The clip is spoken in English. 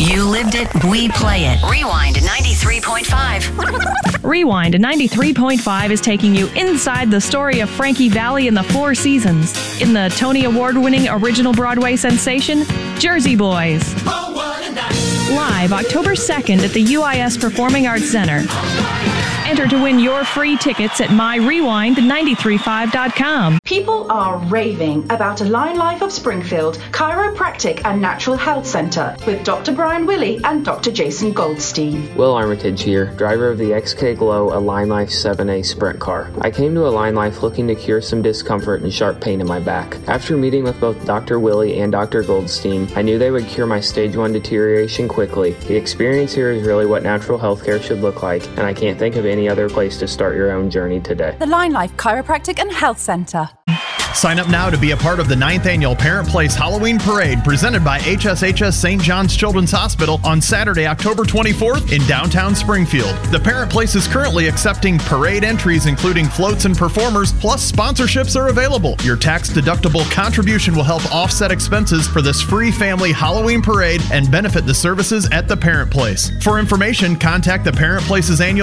You lived it, we play it. Rewind 93.5. Rewind 93.5 is taking you inside the story of Frankie Valli and the Four Seasons in the Tony Award-winning original Broadway sensation, Jersey Boys. Live October 2nd at the UIS Performing Arts Center. Enter to win your free tickets at myrewind935.com. People are raving about Align Life of Springfield Chiropractic and Natural Health Center with Dr. Brian Willey and Dr. Jason Goldstein. Will Armitage here, driver of the XK Glow Align Life 7A Sprint car. I came to Align Life looking to cure some discomfort and sharp pain in my back. After meeting with both Dr. Willey and Dr. Goldstein, I knew they would cure my stage 1 deterioration quickly. The experience here is really what natural healthcare should look like, and I can't think of any other place to start your own journey today. The Align Life Chiropractic and Health Center. Sign up now to be a part of the 9th Annual Parent Place Halloween Parade presented by HSHS St. John's Children's Hospital on Saturday, October 24th in downtown Springfield. The Parent Place is currently accepting parade entries including floats and performers, plus sponsorships are available. Your tax-deductible contribution will help offset expenses for this free family Halloween parade and benefit the services at the Parent Place. For information, contact the Parent Place's annual